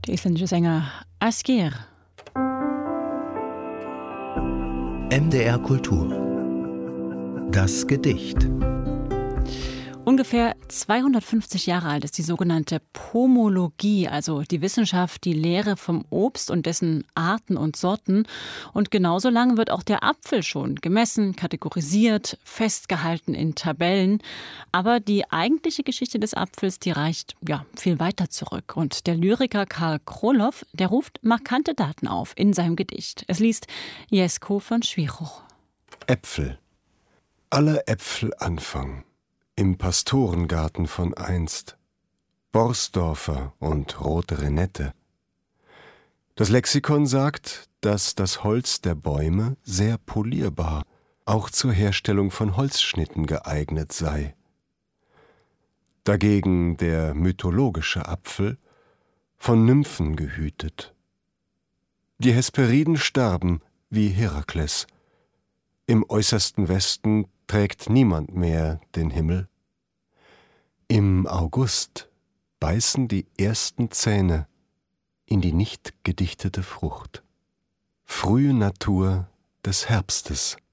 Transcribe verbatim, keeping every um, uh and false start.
der isländische Sänger Ásgeir. M D R Kultur. Das Gedicht. Ungefähr zweihundertfünfzig Jahre alt ist die sogenannte Pomologie, also die Wissenschaft, die Lehre vom Obst und dessen Arten und Sorten. Und genauso lang wird auch der Apfel schon gemessen, kategorisiert, festgehalten in Tabellen. Aber die eigentliche Geschichte des Apfels, die reicht ja viel weiter zurück. Und der Lyriker Karl Kroloff, der ruft markante Daten auf in seinem Gedicht. Es liest Jesko von Schwiruch. Äpfel. Aller Äpfel Anfang. Im Pastorengarten von einst, Borsdorfer und rote Renette. Das Lexikon sagt, dass das Holz der Bäume sehr polierbar, auch zur Herstellung von Holzschnitten geeignet sei. Dagegen der mythologische Apfel, von Nymphen gehütet. Die Hesperiden starben wie Herakles. Im äußersten Westen trägt niemand mehr den Himmel. Im August beißen die ersten Zähne in die nicht gedichtete Frucht. Frühe Natur des Herbstes.